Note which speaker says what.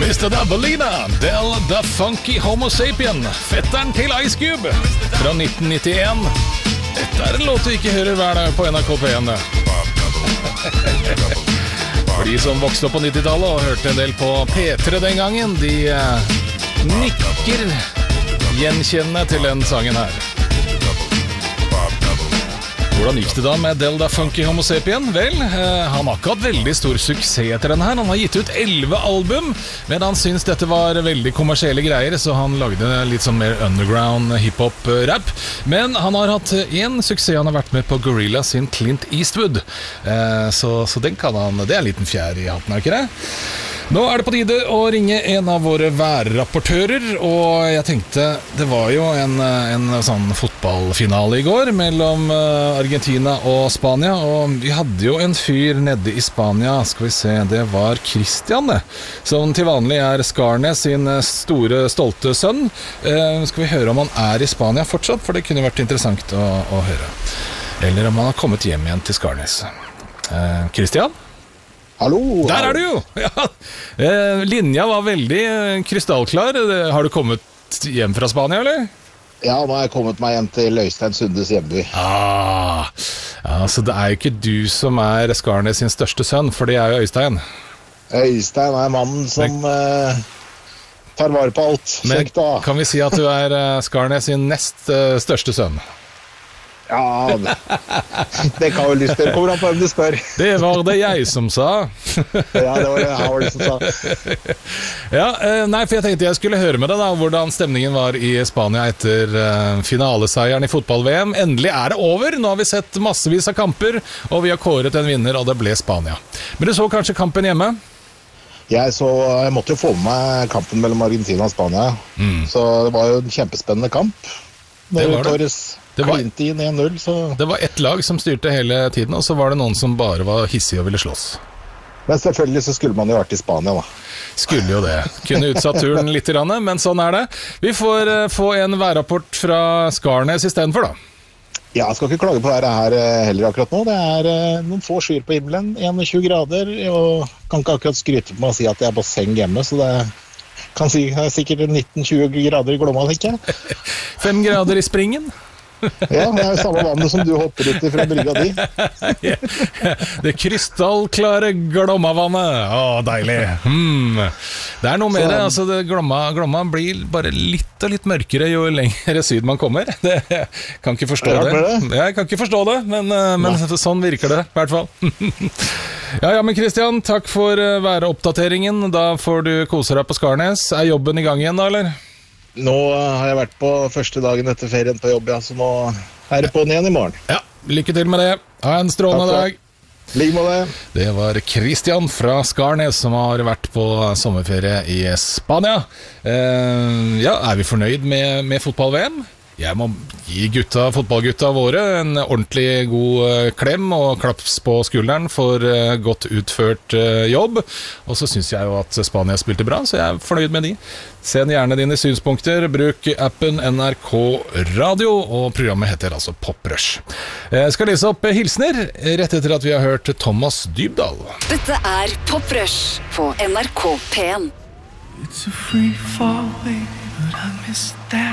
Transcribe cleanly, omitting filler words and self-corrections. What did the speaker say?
Speaker 1: Mr. Dabalina, Del the Funky Homo Sapien, fetteren til Ice Cube, fra 1991. Dette en låt du ikke hører hver dag på NRK P1. For de som vokste opp på 90-tallet og hørte en del på P3 den gangen, de nikker gjenkjennende til den sangen her. Hvordan gikk det da med Del the Funky Homo Sapien? Vel, han har ikke hatt veldig stor suksess etter den her. Han har gitt ut 11 album, men han syntes dette var veldig kommersielle greier, så han lagde litt sånn mer underground hiphop-rap. Men han har hatt en suksess, han har vært med på Gorilla sin Clint Eastwood. Så den kan han, det en liten fjær i hatten, er ikke det? Nå det på tide å ringe en av våre værrapportører, og jeg tenkte, det var jo en sånn fotballfinale i går mellom Argentina og Spania, og vi hadde jo en fyr nede i Spania, skal vi se, det var Christian, som til vanlig Skarnes sin store, stolte sønn. Skal vi høre om han i Spania fortsatt, for det kunne vært interessant å høre. Eller om han har kommet hjem igjen til Skarnes. Christian?
Speaker 2: Hallo!
Speaker 1: Der du jo! Ja. Linja var veldig krystallklar. Har du kommet hjem fra Spania, eller?
Speaker 2: Ja, nå har jeg kommet meg hjem til Øystein Sundes hjemby.
Speaker 1: Ja, så det jo ikke du som Skarnes sin største sønn, for det jo Øystein.
Speaker 2: Øystein mannen som tar vare på alt.
Speaker 1: Men kan vi si at du Skarnes sin nest største sønn?
Speaker 2: Ja, det kan vel lyst til. Kommer an på hvem du spør.
Speaker 1: Det var det jeg som sa.
Speaker 2: Ja, det var det Howard som sa.
Speaker 1: Ja, nei, for jeg tenkte jeg skulle høre med deg da, hvordan stemningen var i Spania etter finaleseieren i fotball-VM. Endelig det over. Nå har vi sett massevis av kamper, og vi har kåret en vinner, og det ble Spania. Men du så kanskje kampen hjemme?
Speaker 2: Jeg måtte jo få med meg kampen mellom Argentina og Spania. Så det var jo en kjempespennende kamp.
Speaker 1: Det var det. Det var ett lag som styrte hele tiden, og så var det noen som bare var hissige og ville slåss.
Speaker 2: Men selvfølgelig så skulle man jo vært i Spania da.
Speaker 1: Skulle jo det. Kunne utsatt turen litt, men sånn det. Vi får få en værrapport fra Skarnes i stedet for da.
Speaker 2: Ja, jeg skal ikke klage på det her heller akkurat nå. Det noen få skyer på himmelen, 21 grader, og kan ikke akkurat skryte på meg og si at jeg basseng hjemme, så det kan si sikkert 19-20 grader i Glomma, tenker jeg.
Speaker 1: 5 grader i Springen.
Speaker 2: Ja, det jo samme vannet som du hopper ut fra brygga di.
Speaker 1: Det krystallklare Glomma-vannet. Deilig. Det noe med det, altså Glomma blir bare litt og litt mørkere jo lengre syd man kommer. Kan ikke forstå det. Jeg kan ikke forstå det, men sånn virker det i hvert fall. Ja, men Christian, takk for væroppdateringen. Da får du kose deg på Skarnes. Jobben i gang igjen da, eller?
Speaker 2: Nå har jeg vært på første dagen etter ferien på jobb, så nå det på'n igjen i morgen.
Speaker 1: Ja, lykke til med det. Ha en strålende dag.
Speaker 2: Ligg med det.
Speaker 1: Det var Christian fra Skarnes som har vært på sommerferie i Spania. Ja, vi fornøyd med fotball-VM? Jeg må gi fotballgutta våre en ordentlig god klem og klaps på skulderen for godt utført jobb. Og så synes jeg jo at Spania spilte bra, så jeg fornøyd med de. Send gjerne dine synspunkter, bruk appen NRK Radio, og programmet heter altså Pop Rush. Jeg skal lese opp hilsner, rett etter at vi har hørt Thomas Dybdahl.
Speaker 3: Dette Pop Rush på NRK P1.
Speaker 4: It's a free fall, baby, but I miss that.